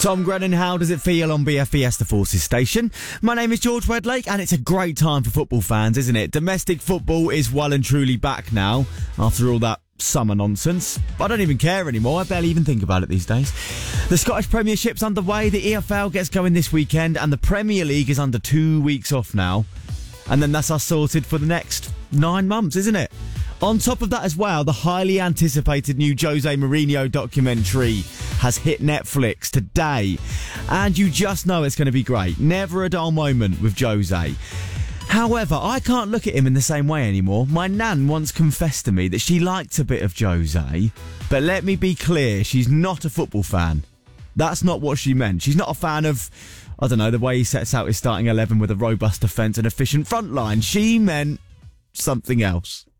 Tom Grennan, how does it feel on BFBS The Forces station? My name is George Wedlake and it's a great time for football fans, isn't it? Domestic football is well and truly back now after all that summer nonsense. I don't even care anymore. I barely even think about it these days. The Scottish Premiership's underway, the EFL gets going this weekend and the Premier League is under 2 weeks off now. And then that's us sorted for the next 9 months, isn't it? On top of that as well, the highly anticipated new Jose Mourinho documentary has hit Netflix today. And you just know it's going to be great. Never a dull moment with Jose. However, I can't look at him in the same way anymore. My nan once confessed to me that she liked a bit of Jose. But let me be clear, she's not a football fan. That's not what she meant. She's not a fan of, I don't know, the way he sets out his starting 11 with a robust defence and efficient front line. She meant something else.